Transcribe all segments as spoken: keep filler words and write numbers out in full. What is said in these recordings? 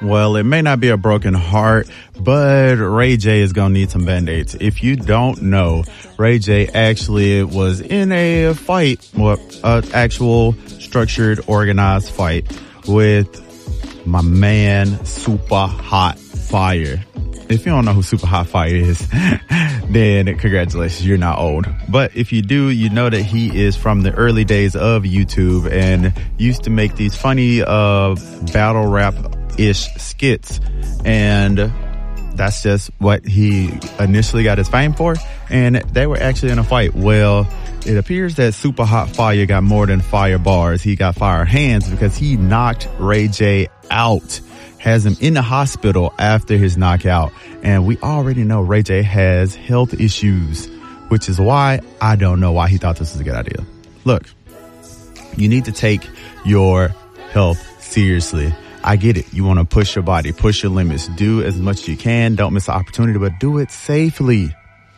Well, it may not be a broken heart, but Ray J is going to need some Band-Aids. If you don't know, Ray J actually was in a fight, well, an actual structured, organized fight with my man, Super Hot Fire. If you don't know who Super Hot Fire is, then congratulations, you're not old. But if you do, you know that he is from the early days of YouTube and used to make these funny uh battle rap-ish skits. And that's just what he initially got his fame for. And they were actually in a fight. Well, it appears that Super Hot Fire got more than fire bars. He got fire hands because he knocked Ray J out. Has him in the hospital after his knockout. And we already know Ray J has health issues, which is why I don't know why he thought this was a good idea. Look, you need to take your health seriously. I get it. You want to push your body, push your limits, do as much as you can. Don't miss the opportunity, but do it safely.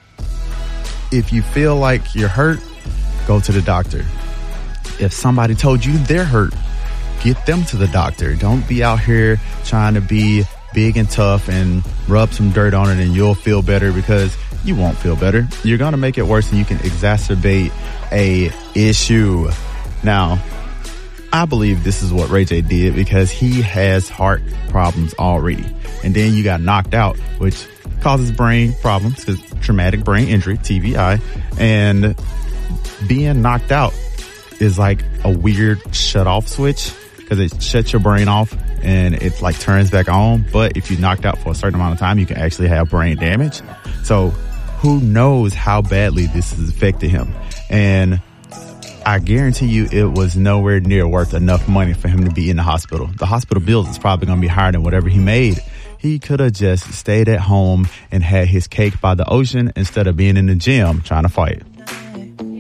If you feel like you're hurt, go to the doctor. If somebody told you they're hurt, get them to the doctor. Don't be out here trying to be big and tough and rub some dirt on it and you'll feel better, because you won't feel better. You're going to make it worse and you can exacerbate a issue. Now, I believe this is what Ray J did because he has heart problems already. And then you got knocked out, which causes brain problems, because traumatic brain injury, T B I. And being knocked out is like a weird shut off switch, because it shuts your brain off and it like turns back on. But if you're knocked out for a certain amount of time, you can actually have brain damage. So who knows how badly this has affected him. And I guarantee you it was nowhere near worth enough money for him to be in the hospital. The hospital bills is probably going to be higher than whatever he made. He could have just stayed at home and had his cake by the ocean instead of being in the gym trying to fight.